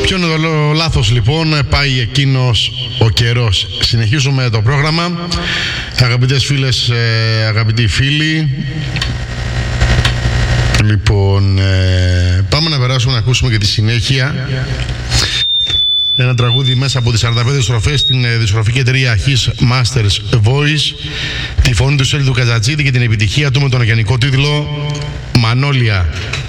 Ποιο είναι το λάθος λοιπόν, πάει εκείνος ο καιρός. Συνεχίζουμε το πρόγραμμα. Αγαπητές φίλες, αγαπητοί φίλοι, λοιπόν, πάμε να περάσουμε να ακούσουμε και τη συνέχεια. Ένα τραγούδι μέσα από τις 45 στροφές στην δισκογραφική εταιρεία His Masters Voice, τη φωνή του Σέλιδου Καζατζίδη και την επιτυχία του με τον γενικό τίτλο Μανόλια.